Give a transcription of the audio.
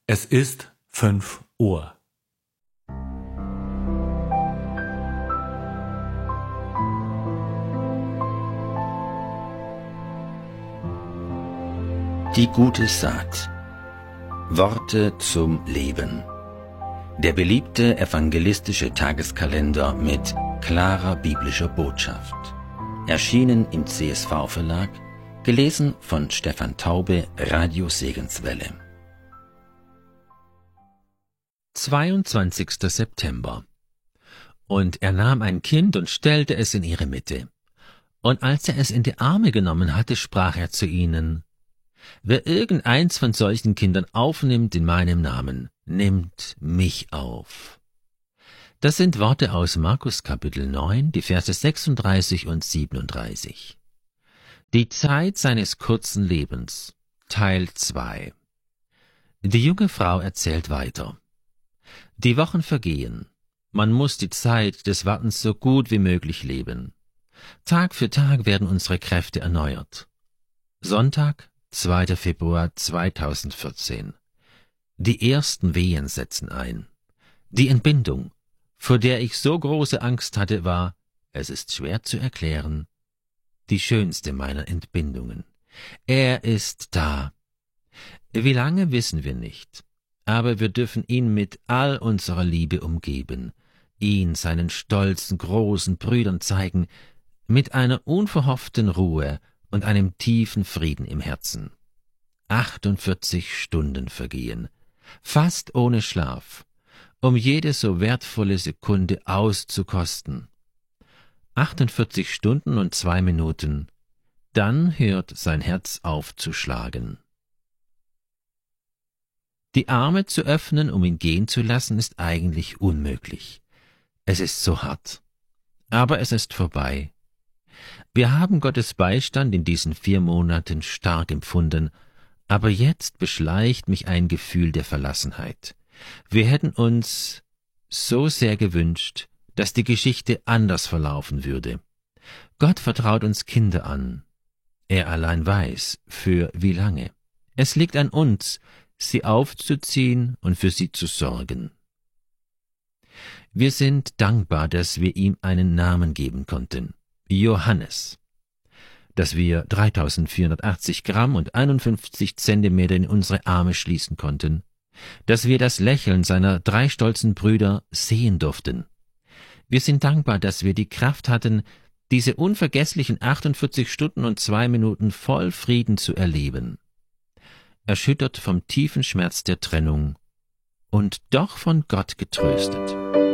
Es ist 5 Uhr. Die gute Saat. Worte zum Leben. Der beliebte evangelistische Tageskalender mit klarer biblischer Botschaft. Erschienen im CSV-Verlag, gelesen von Stefan Taube, Radio Segenswelle. 22. September. Und er nahm ein Kind und stellte es in ihre Mitte. Und als er es in die Arme genommen hatte, sprach er zu ihnen: Wer irgendeins von solchen Kindern aufnimmt in meinem Namen, nimmt mich auf. Das sind Worte aus Markus Kapitel 9, die Verse 36 und 37. Die Zeit seines kurzen Lebens, Teil 2. Die junge Frau erzählt weiter. Die Wochen vergehen. Man muss die Zeit des Wartens so gut wie möglich leben. Tag für Tag werden unsere Kräfte erneuert. Sonntag, 2. Februar 2014. Die ersten Wehen setzen ein. Die Entbindung, vor der ich so große Angst hatte, war, es ist schwer zu erklären, die schönste meiner Entbindungen. Er ist da. Wie lange, wissen wir nicht. Aber wir dürfen ihn mit all unserer Liebe umgeben, ihn seinen stolzen, großen Brüdern zeigen, mit einer unverhofften Ruhe und einem tiefen Frieden im Herzen. 48 Stunden vergehen, fast ohne Schlaf, um jede so wertvolle Sekunde auszukosten. 48 Stunden und 2 Minuten, dann hört sein Herz auf zu schlagen. Die Arme zu öffnen, um ihn gehen zu lassen, ist eigentlich unmöglich. Es ist so hart. Aber es ist vorbei. Wir haben Gottes Beistand in diesen 4 Monaten stark empfunden, aber jetzt beschleicht mich ein Gefühl der Verlassenheit. Wir hätten uns so sehr gewünscht, dass die Geschichte anders verlaufen würde. Gott vertraut uns Kinder an. Er allein weiß, für wie lange. Es liegt an uns, sie aufzuziehen und für sie zu sorgen. Wir sind dankbar, dass wir ihm einen Namen geben konnten, Johannes, dass wir 3480 Gramm und 51 Zentimeter in unsere Arme schließen konnten, dass wir das Lächeln seiner 3 stolzen Brüder sehen durften. Wir sind dankbar, dass wir die Kraft hatten, diese unvergesslichen 48 Stunden und 2 Minuten voll Frieden zu erleben. Erschüttert vom tiefen Schmerz der Trennung und doch von Gott getröstet.